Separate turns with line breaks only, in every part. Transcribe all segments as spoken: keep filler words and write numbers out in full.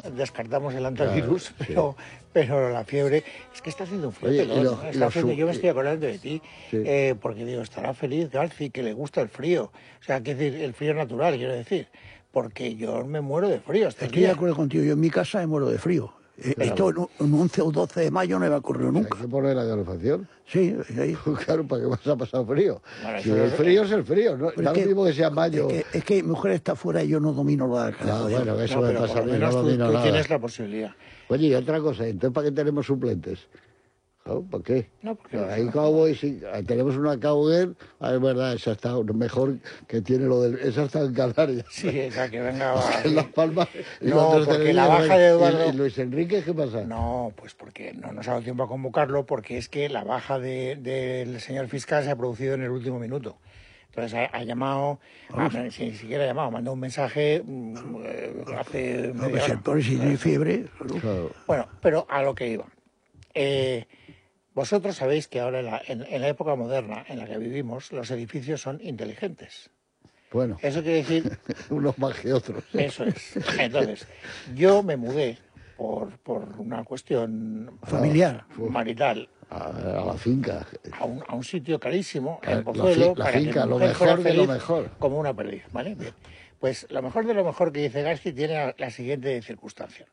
descartamos el antivirus,
claro,
pero,
sí.
pero la fiebre es que está haciendo un frío.
Oye,
¿no?
lo,
Está
lo
haciendo,
sub...
yo me estoy acordando de ti,
sí.
eh, porque digo, estará feliz Garci, que le gusta el frío. O sea, que decir, el frío natural, quiero decir, porque yo me muero de frío.
Estoy de acuerdo contigo, yo en mi casa me muero de frío. Claro. Esto en un once o doce de mayo no me ha ocurrido nunca.
O sea, hay que poner la calefacción.
Sí, ahí.
Claro, ¿para qué vas a pasar frío?
Bueno,
si el frío es el frío, no da lo mismo que sea mayo.
Es que, es que mi mujer está fuera y yo no domino la calefacción.
No, bueno, eso
no,
me pasa a mí, no
tú,
domino
tú
nada.
tienes la posibilidad.
Oye, y otra cosa, entonces ¿para qué tenemos suplentes? ¿No? ¿Por qué?
No, porque
no, hay Cowboys, sí, tenemos una Cowgirl, ah, es verdad, esa está mejor que tiene lo del... Esa está en Canarias.
Sí, esa que venga... Va,
en Las Palmas.
No, porque la baja de Eduardo...
¿Y, y Luis Enrique qué pasa?
No, pues porque no nos ha dado tiempo a convocarlo, porque es que la baja de, del señor fiscal se ha producido en el último minuto. Entonces ha, ha llamado, ah, si ni siquiera ha llamado, mandó un mensaje mmm, hace
no,
media hora.
Por si tiene fiebre.
Claro.
Bueno, pero a lo que iba. Eh, vosotros sabéis que ahora en la, en, en la época moderna en la que vivimos, los edificios son inteligentes.
Bueno.
Eso quiere decir...
unos más que otros.
Eso es. Entonces, yo me mudé por, por una cuestión...
familiar.
Marital.
A, a la finca.
A un, a un sitio carísimo, en
la,
Pozuelo,
la, la
para
finca,
que
lo mejor de lo mejor.
Como una perdiz, ¿vale? Bien. Pues lo mejor de lo mejor que dice Garci tiene la, la siguiente circunstancia.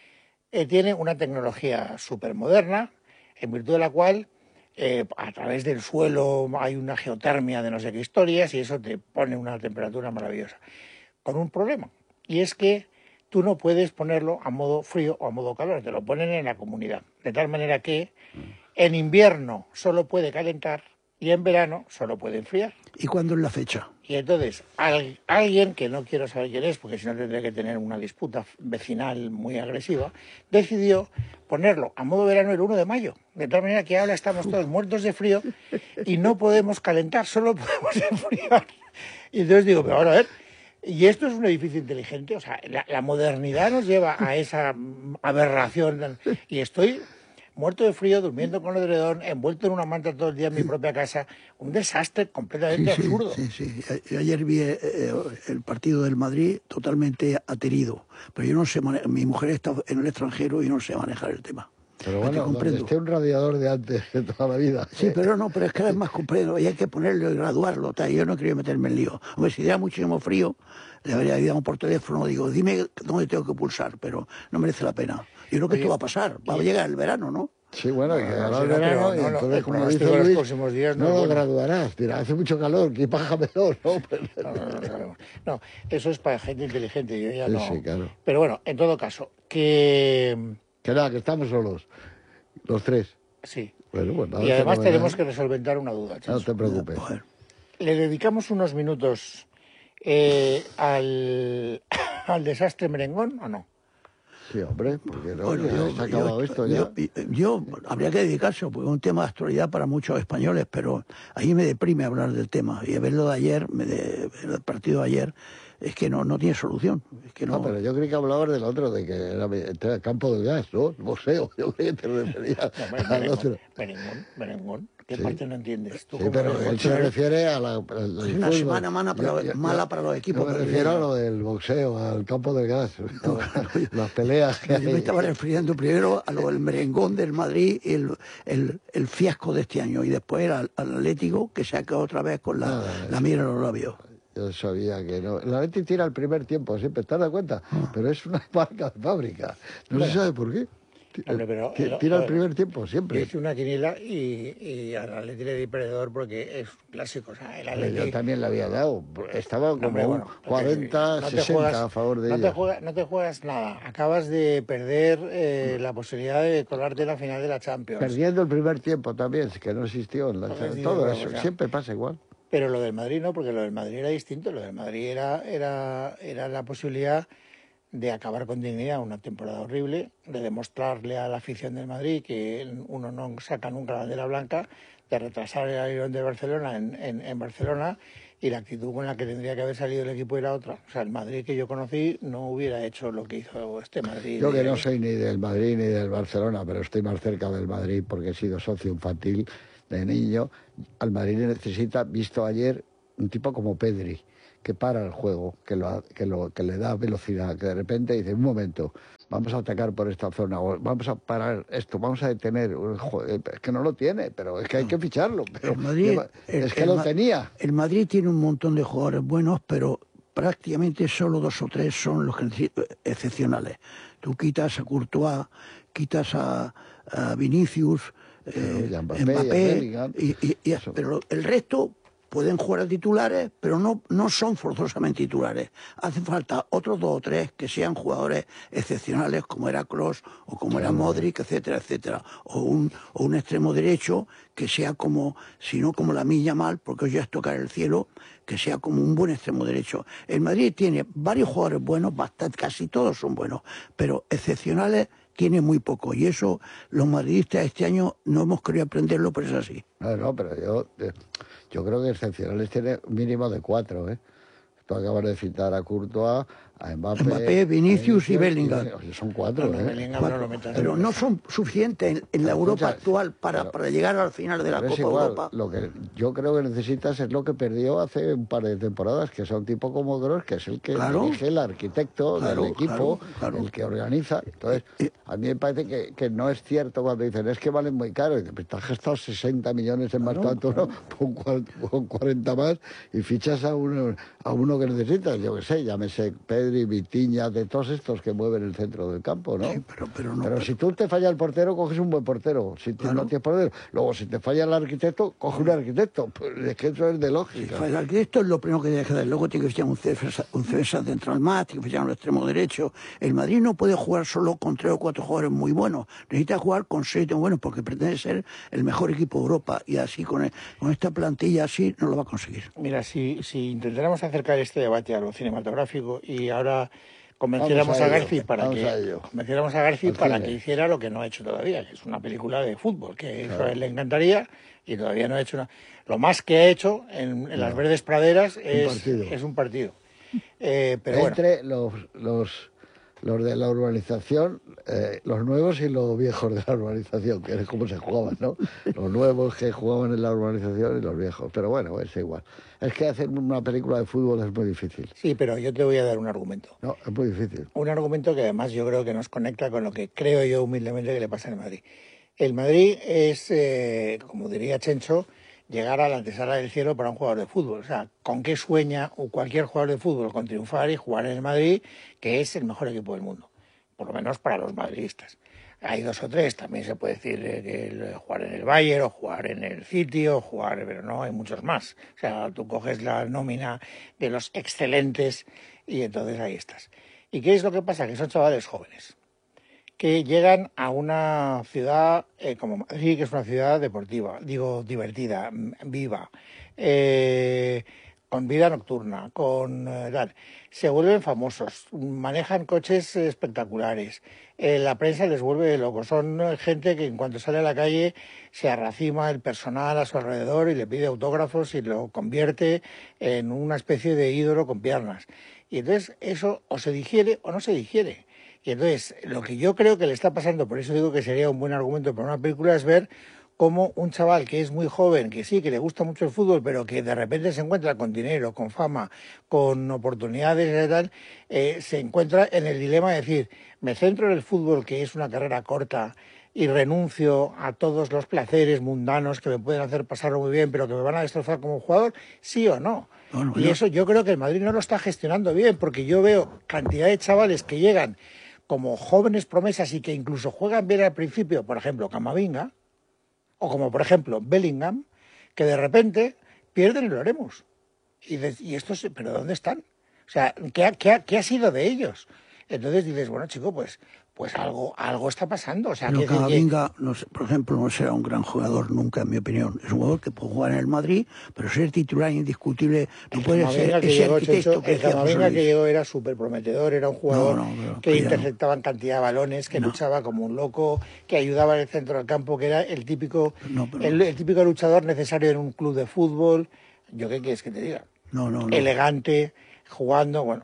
Eh, tiene una tecnología súper moderna, en virtud de la cual eh, a través del suelo hay una geotermia de no sé qué historias y eso te pone una temperatura maravillosa. Con un problema, y es que tú no puedes ponerlo a modo frío o a modo calor, te lo ponen en la comunidad. De tal manera que en invierno solo puede calentar y en verano solo puede enfriar.
¿Y cuándo es la fecha?
Y entonces, al, alguien, que no quiero saber quién es, porque si no tendría que tener una disputa vecinal muy agresiva, decidió ponerlo a modo verano el uno de mayo. De tal manera que ahora estamos todos muertos de frío y no podemos calentar, solo podemos enfriar. Y entonces digo, pero ahora a ver, ¿y esto es un edificio inteligente? O sea, la, la modernidad nos lleva a esa aberración. Y estoy... muerto de frío, durmiendo con el edredón, envuelto en una manta todo el día en mi propia casa. Un desastre completamente
sí, sí,
absurdo.
Sí, sí. Yo ayer vi eh, el partido del Madrid totalmente aterido. Pero yo no sé, mi mujer está en el extranjero y no sé manejar el tema.
Pero bueno, donde esté un radiador de antes de toda la vida.
Sí, pero no, pero es que además comprendo, y hay que ponerlo y graduarlo, tal. Yo no quería meterme en lío. Hombre, si diera muchísimo frío, le habría llamado por teléfono, digo, dime dónde tengo que pulsar, pero no merece la pena. Yo creo que
Oye,
esto va a pasar, va a llegar el verano, ¿no?
Sí, bueno, que llegará
no,
el verano y
no,
entonces,
no,
como
dice
Luis,
los próximos días
no,
no
lo
bueno.
graduarás. Dirá, hace mucho calor, que pájamelo, ¿no?
No, no, no, no, no, eso es para gente inteligente, yo ya
sí,
no...
Sí, claro.
Pero bueno, en todo caso, que...
Que nada, que estamos solos, los tres.
Sí.
Bueno, pues nada,
y además
no
tenemos que resolventar una duda, Chacho.
No te preocupes.
Le dedicamos unos minutos eh, al, al desastre merengón, ¿o no?
Sí, hombre, porque no,
Bueno,
ya
yo,
se ha acabado
yo,
esto
yo,
ya.
yo, yo habría que dedicarse, porque es un tema de actualidad para muchos españoles, pero a mí me deprime hablar del tema. Y verlo de ayer, me de, el partido de ayer, es que no, no tiene solución. Es que no...
no, pero yo creí que hablabas del otro, de que era el campo del gas, ¿no? El boxeo, yo creí que te referías
no,
al
merengón,
otro.
Merengón, merengón. ¿Qué
Sí.
parte no entiendes? ¿Tú
Sí,
cómo
pero él se refiere a la... Al,
Es una semana mala para, yo, yo, mala para los equipos.
Yo me refiero a lo del boxeo, al campo del gas, no, las peleas que
yo
hay.
me estaba refiriendo primero a lo del merengón del Madrid, el, el, el fiasco de este año, y después al, al Atlético, que se ha quedado otra vez con la, ah, la mira en los labios.
Yo sabía que no. El Atlético tira el primer tiempo, siempre, ¿te das cuenta? Ah. Pero es una marca de fábrica. No bueno. se sabe por qué.
Hombre, pero,
tira el, el primer tiempo, siempre.
Yo hice una quinila y, y al Atleti le di perdedor porque es clásico. O sea, el Atleti...
Yo también le había dado. Estaba como no, hombre, bueno,
cuarenta,
no sesenta juegas, a favor de
no
ella.
Te juegas, no te juegas nada. Acabas de perder eh, la posibilidad de colarte en la final de la Champions.
Perdiendo el primer tiempo también, que no existió. En la, no todo eso, o sea, siempre pasa igual.
Pero lo del Madrid no, porque lo del Madrid era distinto. Lo del Madrid era, era, era la posibilidad de acabar con dignidad una temporada horrible, de demostrarle a la afición del Madrid que uno no saca nunca la bandera blanca, de retrasar el avión de Barcelona en, en, en Barcelona, y la actitud con la que tendría que haber salido el equipo era otra. O sea, el Madrid que yo conocí no hubiera hecho lo que hizo este Madrid.
Yo que no soy ni del Madrid ni del Barcelona, pero estoy más cerca del Madrid porque he sido socio infantil de niño. Al Madrid necesita, visto ayer, un tipo como Pedri, que para el juego, que, lo, que, lo, que le da velocidad, que de repente dice, un momento, vamos a atacar por esta zona, o vamos a parar esto, vamos a detener. Joder, es que no lo tiene, pero es que hay que ficharlo. Pero
el Madrid,
lleva,
el,
es que
el,
lo tenía.
El Madrid tiene un montón de jugadores buenos, pero prácticamente solo dos o tres son los que, excepcionales. Tú quitas a Courtois, quitas a, a Vinicius, eh,
sí, Mbappé,
Mbappé, y, y, y, pero el resto pueden jugar a titulares, pero no, no son forzosamente titulares. Hace falta otros dos o tres que sean jugadores excepcionales, como era Kroos o como era Modric, etcétera, etcétera. O un, o un extremo derecho que sea como, si no como la Lamine Yamal, porque hoy ya es tocar el cielo, que sea como un buen extremo derecho. El Madrid tiene varios jugadores buenos, bastante, casi todos son buenos, pero excepcionales tiene muy poco. Y eso los madridistas este año no hemos querido aprenderlo, pero es así.
No, no, pero yo, yo creo que excepcionales tiene un mínimo de cuatro, ¿eh? Tú acabas de citar a Courtois, a Mbappé,
Mbappé, Vinicius y Bellingham.
Y, son cuatro,
no, no,
¿eh?
Bellingham
Cuatro,
no lo metas,
pero no son suficientes en, en la Europa
Escucha,
actual para,
pero,
para llegar al final de la
pero
Copa
es igual,
Europa.
Lo que yo creo que necesitas es lo que perdió hace un par de temporadas, que es un tipo como Kroos, que es el que
Claro.
dirige, el arquitecto
Claro,
del equipo,
claro, claro.
el que organiza. Entonces,
Eh,
a mí me parece que, que no es cierto cuando dicen es que valen muy caro. Y te has gastado sesenta millones en más tanto, ¿no? Con, con cuarenta más y fichas a uno, a uno que necesitas, yo qué sé, llámese Pedri, Vitinha, de todos estos que mueven el centro del campo, ¿no?
Sí, pero, pero no.
Pero
pero-
si tú te falla el portero, coges un buen portero. Si tú
Claro.
no tienes portero, luego si te falla el arquitecto, coge un arquitecto. Pues es que eso es de lógica.
El arquitecto es lo primero que tiene que hacer. Luego tiene que fichar un defensa, un defensa central más, tiene que fichar un extremo derecho. El Madrid no puede jugar solo con tres o cuatro jugadores muy buenos. Necesita jugar con seis muy buenos porque pretende ser el mejor equipo de Europa. Y así, con, el- con esta plantilla así, no lo va a conseguir.
Mira, si, si intentáramos acercar este debate a lo cinematográfico y ahora convenciéramos
Vamos
a,
a ello,
Garci para
vamos
que
a ello.
convenciéramos a Garci
Al
para
cine.
que hiciera lo que no ha hecho todavía, que es una película de fútbol, que eso a él le encantaría y todavía no ha hecho nada. Lo más que ha hecho en, en las verdes praderas es
partido.
es un partido. Eh, pero bueno,
Entre los, los, los de la urbanización, eh, los nuevos y los viejos de la urbanización, que es como se jugaban, ¿no? Los nuevos que jugaban en la urbanización y los viejos. Pero bueno, es igual. Es que hacer una película de fútbol es muy difícil.
sí, pero yo te voy a dar un argumento.
No, es muy difícil.
Un argumento que además yo creo que nos conecta con lo que creo yo humildemente que le pasa en Madrid. El Madrid es, eh, como diría Chencho, llegar a la antesala del cielo para un jugador de fútbol. O sea, ¿con qué sueña cualquier jugador de fútbol? Con triunfar y jugar en el Madrid, que es el mejor equipo del mundo. Por lo menos para los madridistas. Hay dos o tres, también se puede decir eh, que el, jugar en el Bayern o jugar en el City o jugar, pero no, hay muchos más. O sea, tú coges la nómina de los excelentes y entonces ahí estás. ¿Y qué es lo que pasa? Que son chavales jóvenes que llegan a una ciudad eh, como Madrid, que es una ciudad deportiva, digo, divertida, viva, eh, con vida nocturna, con eh, tal. Se vuelven famosos, manejan coches espectaculares, eh, la prensa les vuelve locos, son gente que en cuanto sale a la calle se arracima el personal a su alrededor y le pide autógrafos y lo convierte en una especie de ídolo con piernas. Y entonces eso o se digiere o no se digiere. Y entonces, lo que yo creo que le está pasando, por eso digo que sería un buen argumento para una película, es ver cómo un chaval que es muy joven, que sí, que le gusta mucho el fútbol, pero que de repente se encuentra con dinero, con fama, con oportunidades y tal, eh, se encuentra en el dilema de decir, me centro en el fútbol, que es una carrera corta, y renuncio a todos los placeres mundanos que me pueden hacer pasarlo muy bien, pero que me van a destrozar como jugador, sí o no.
Bueno,
y
yo-
eso yo creo que el Madrid no lo está gestionando bien, porque yo veo cantidad de chavales que llegan como jóvenes promesas y que incluso juegan bien al principio, por ejemplo, Camavinga, o como por ejemplo Bellingham, que de repente pierden y lo haremos. Y, de, y estos, ¿pero dónde están? O sea, ¿qué ha, qué ha, qué ha sido de ellos? Entonces dices, bueno, chico, pues, pues algo, algo está pasando. O sea,
Pero
que, que-
Camavinga, no sé, por ejemplo, no será un gran jugador nunca, en mi opinión. Es un jugador que puede jugar en el Madrid, pero ser titular indiscutible no
el
puede
Camavinga
ser
que
ese
llegó,
arquitecto
Checho,
que
el
decía José
Camavinga que
Luis.
llegó era súper prometedor, era un jugador
No, no, pero
que
que ya no.
interceptaba en cantidad de balones, que
No.
luchaba como un loco, que ayudaba en el centro del campo, que era el típico,
No, pero-
el, el típico luchador necesario en un club de fútbol. ¿Yo qué quieres que te diga?
No, no, no.
Elegante, jugando, bueno.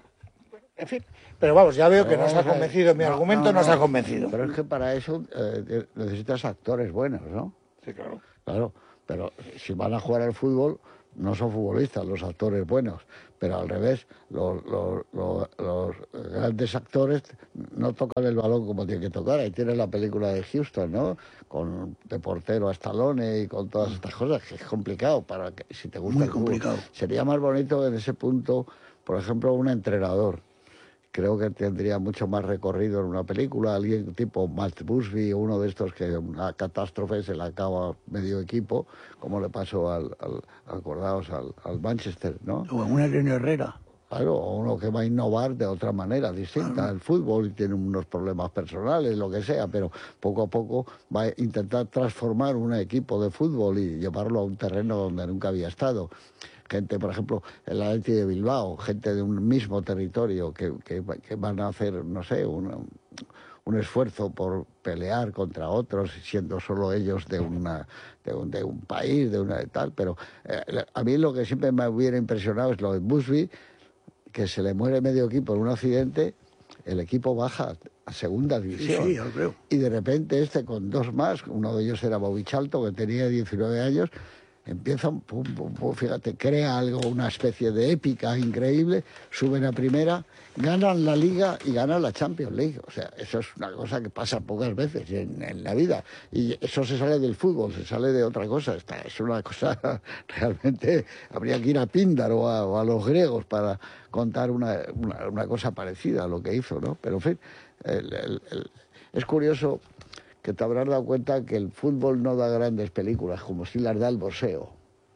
En fin, pero vamos, ya veo que
Pero
nos ha
vamos a ver.
convencido, mi
No,
argumento
no,
nos
no.
ha convencido.
Pero es que para eso eh, necesitas actores buenos, ¿no?
Sí, claro.
Claro, pero si van a jugar al fútbol, no son futbolistas los actores buenos, pero al revés, los, los, los, los grandes actores no tocan el balón como tienen que tocar. Ahí tienes la película de Houston, ¿no? Con de portero a Stallone y con todas estas cosas, que es complicado para que, si te gusta
Muy
el fútbol.
complicado.
Sería más bonito en ese punto, por ejemplo, un entrenador. Creo que tendría mucho más recorrido en una película, alguien tipo Matt Busby, uno de estos que una catástrofe se le acaba medio equipo, como le pasó al, al acordaos, al, al Manchester, ¿no?
O en una Elena Herrera.
Claro, o uno que va a innovar de otra manera distinta
Claro.
al fútbol y tiene unos problemas personales, lo que sea, pero poco a poco va a intentar transformar un equipo de fútbol y llevarlo a un terreno donde nunca había estado. Gente, por ejemplo, el Athletic de Bilbao, gente de un mismo territorio que, que, que van a hacer, no sé, un, un esfuerzo por pelear contra otros, siendo solo ellos de una de un, de un país, de una de tal. Pero eh, a mí lo que siempre me hubiera impresionado es lo de Busby, que se le muere medio equipo en un accidente, el equipo baja a segunda división.
Sí, sí, yo creo.
Y de repente este con dos más, uno de ellos era Bobby Charlton, que tenía diecinueve años, empieza, pum, pum, pum, fíjate, crea algo, una especie de épica increíble, suben a primera, ganan la Liga y ganan la Champions League. O sea, eso es una cosa que pasa pocas veces en, en la vida. Y eso se sale del fútbol, se sale de otra cosa. Esta es una cosa, realmente, habría que ir a Píndar o a, o a los griegos para contar una, una, una cosa parecida a lo que hizo, ¿no? Pero, en fin, el, el, el, es curioso que te habrás dado cuenta que el fútbol no da grandes películas, como si las da el boxeo.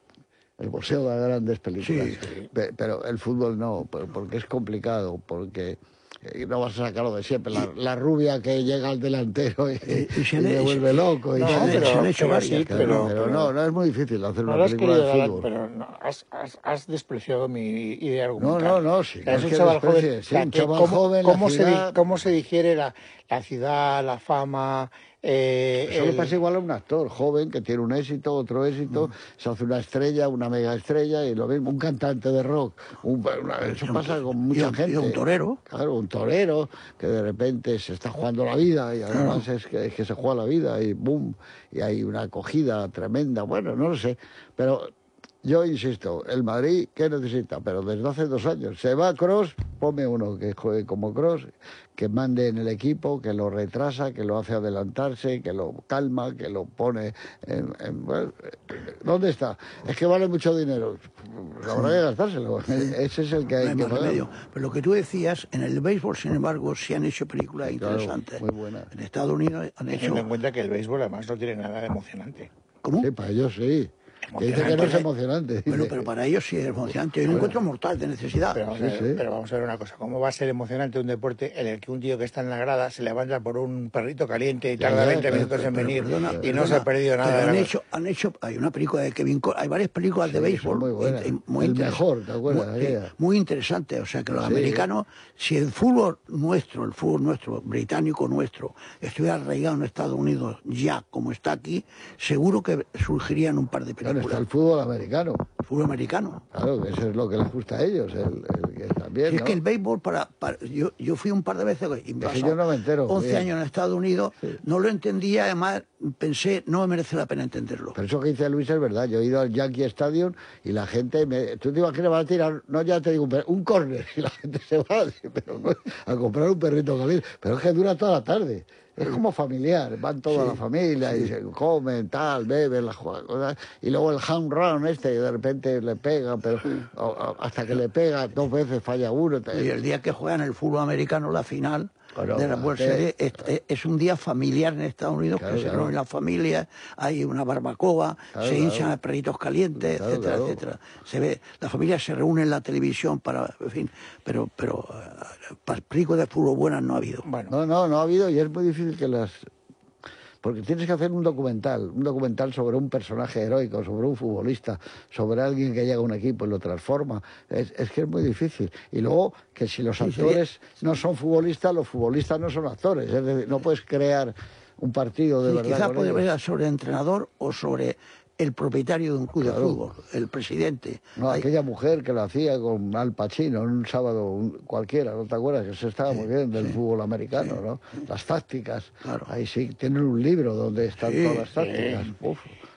El boxeo da grandes películas,
Sí, sí.
pero el fútbol no, porque es complicado, porque no vas a sacarlo de siempre. La, la rubia que llega al delantero y, y, y se le vuelve loco. Y
no,
se,
pero,
se han hecho
pero,
varias,
sí,
pero,
pero,
pero, pero no, no es muy difícil hacer
no
una película de
dar,
fútbol.
Pero no, has, has, has despreciado mi idea
No,
argumental.
no, no, sí.
O sea, es un
que
chaval joven.
especie, sí,
O sea,
un
que
chaval
cómo,
joven,
cómo,
la
se,
ciudad...
di, ¿Cómo se digiere la, la ciudad, la fama? Eh,
Eso
el...
le pasa igual a un actor joven que tiene un éxito, otro éxito, mm. se hace una estrella, una mega estrella y lo mismo, un cantante de rock. Un, una, eso pasa con mucha
y,
gente.
Y un torero.
Claro, un torero que de repente se está jugando la vida y además claro. es, que, es que se juega la vida y boom, y hay una acogida tremenda. Bueno, no lo sé, pero yo insisto, el Madrid, ¿qué necesita? Pero desde hace dos años se va Kroos, ponme uno que juegue como Kroos, que mande en el equipo, que lo retrasa, que lo hace adelantarse, que lo calma, que lo pone en... en bueno, ¿dónde está? Es que vale mucho dinero. Habrá que gastárselo. Ese es el que hay
no hay
que pagar.
Pero lo que tú decías, en el béisbol, sin embargo, sí han hecho películas
sí, claro,
interesantes.
muy buenas.
En Estados Unidos han hecho...
Teniendo en cuenta que el béisbol además no tiene nada de emocionante.
¿Cómo?
Sí, para ellos sí. Que dice que no es emocionante.
Bueno, pero para ellos sí es emocionante. Hay un encuentro mortal de necesidad.
Pero vamos,
sí,
a ver,
sí.
pero vamos a ver una cosa. ¿Cómo va a ser emocionante un deporte en el que un tío que está en la grada se levanta por un perrito caliente y tarda
ya,
veinte
pero,
minutos
pero,
en
pero,
venir
perdona,
y no
perdona,
se ha perdido nada?
Pero
de
han,
la...
hecho, han hecho... Hay una película de Kevin Costner, hay varias películas
sí,
de béisbol.
muy buenas.
Y, y muy
el mejor, ¿te acuerdas?
Muy, sí, muy interesante. O sea, que los
sí.
americanos, si el fútbol nuestro, el fútbol nuestro, británico nuestro, estuviera arraigado en Estados Unidos ya como está aquí, seguro que surgirían un par de películas.
Bueno, está el fútbol americano.
El fútbol americano.
Claro, que eso es lo que les gusta a ellos, el, el que también,
Si es
¿no?
que el béisbol, para, para yo, yo fui un par de veces, y
es que yo no me entero.
once
bien.
años en Estados Unidos, sí. No lo entendía, además pensé, no me merece la pena entenderlo.
Pero eso que dice Luis es verdad, yo he ido al Yankee Stadium y la gente, me, tú te imaginas que van a tirar, no ya te digo, un, un córner, y la gente se va pero, a comprar un perrito caliente, pero es que dura toda la tarde. Es como familiar, van toda sí, la familia sí. y se comen, tal, beben, las cosas. Y luego el home run este, y de repente le pega, pero o, o, hasta que le pega dos veces falla uno.
Y el día que juegan el fútbol americano, la final
bueno,
de la World Series, es, es, es un día familiar en Estados Unidos,
claro,
que se
claro.
reúnen las familias, hay una barbacoa,
claro,
se hinchan
claro.
perritos calientes,
claro,
etcétera,
claro.
etcétera. Se ve, la familia se reúne en la televisión para, en fin, pero, pero para películas de fútbol buenas no ha habido.
Bueno. No, no, no ha habido y es muy difícil que las... Porque tienes que hacer un documental, un documental sobre un personaje heroico, sobre un futbolista, sobre alguien que llega a un equipo y lo transforma. Es, es que es muy difícil. Y luego, que si los actores no son futbolistas, los futbolistas no son actores. Es decir, no puedes crear un partido de
sí,
verdad.
Quizás puede
ellos.
ver sobre entrenador o sobre el propietario de un club claro. de fútbol, el presidente.
No,
Hay...
aquella mujer que lo hacía con Al Pacino en un sábado un, cualquiera, ¿no te acuerdas? Que se estaba sí, muy bien del sí, fútbol americano, sí. ¿no? Las tácticas.
Claro.
Ahí sí, tienen un libro donde están sí, todas las tácticas.
Sí.
Uf.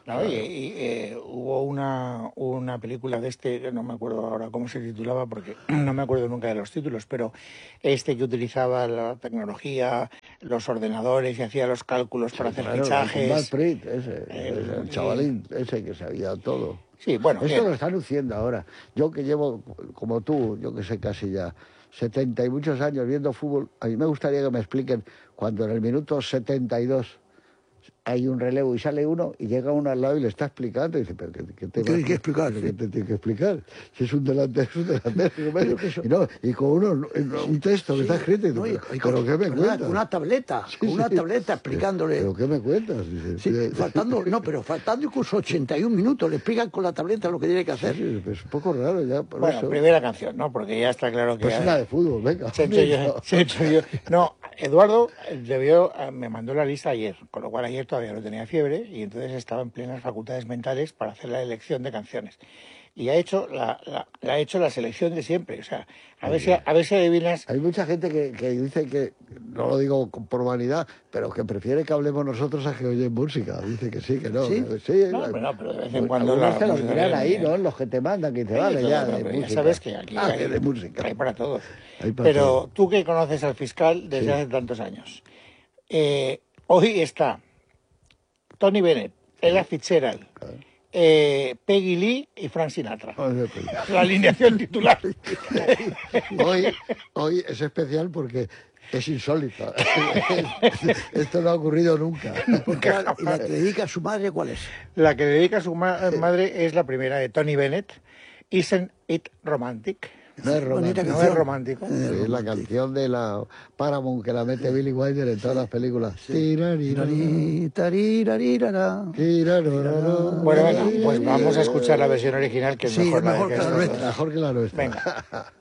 No, y, y, eh, hubo una, una película de este, que no me acuerdo ahora cómo se titulaba, porque no me acuerdo nunca de los títulos, pero este que utilizaba la tecnología, los ordenadores y hacía los cálculos para hacer
Claro,
fichajes.
Matt Pritt, ese,
El-
ese, el chavalín, ese que sabía todo.
Sí, bueno,
Esto
bien.
lo están luciendo ahora. Yo que llevo, como tú, yo que sé casi ya, setenta y muchos años viendo fútbol, a mí me gustaría que me expliquen cuando en el minuto setenta y dos hay un relevo y sale uno y llega uno al lado y le está explicando y dice, pero ¿qué, qué te
¿Qué
va-
hay que explicar?
¿Qué te tiene que explicar? Si es un delantero, es un delantero. Y, no, y con uno, un texto que está escrito y
No, y-
dice,
y
pero
con-
¿qué me
¿verdad?
cuentas?
Con una tableta,
Sí,
con una
sí.
tableta explicándole.
¿Pero qué me cuentas? Dice,
Sí,
"Sí,
faltando, no, pero faltando incluso ochenta y un minutos, le explican con la tableta lo que tiene que hacer.
sí, es un poco raro ya, por
Bueno,
eso.
primera canción, ¿no? Porque ya está claro que...
Pues una de fútbol, venga.
Se he hecho yo, se he hecho yo. No, Eduardo debió, me mandó la lista ayer, con lo cual ayer todavía no tenía fiebre y entonces estaba en plenas facultades mentales para hacer la elección de canciones. Y ha hecho la, la, la ha hecho la selección de siempre. O sea, a ver si, a ver si adivinas.
Hay mucha gente que, que dice que, no lo digo por vanidad, pero que prefiere que hablemos nosotros a que oyen música. Dice que sí, que no.
¿Sí?
Que sí,
No, pero no, pero de vez en cuando
algunos
la
te lo
música
dirán
viene
ahí,
bien.
¿no? Los que te mandan, que te
Hay
vale
de todo,
ya,
no,
de
pero ya
música.
sabes que aquí
Ah,
hay,
que de música.
hay para todos.
Hay para
Pero
todo.
tú que conoces al fiscal desde
Sí.
hace tantos años, eh, hoy está Tony Bennett, Ella Fitzgerald, eh, Peggy Lee y Frank Sinatra.
Joder, pues.
La alineación titular.
Hoy, hoy es especial porque es insólito. Esto no ha ocurrido nunca.
¿Cuál- ¿Y la que le dedica a su madre cuál es?
La que dedica a su ma- madre es la primera de Tony Bennett, Isn't It Romantic.
No es
Bonita
romántico.
No
canción.
es romántico.
Sí, es la canción de la Paramount que la mete Billy Wilder en todas las películas. Tirarira,
Tari, tarirarirara.
tirarara.
Bueno, venga, pues vamos a escuchar la versión original que es
Sí,
mejor,
es mejor
de
que la
estas
nuestra.
dos.
Mejor que la nuestra.
Venga.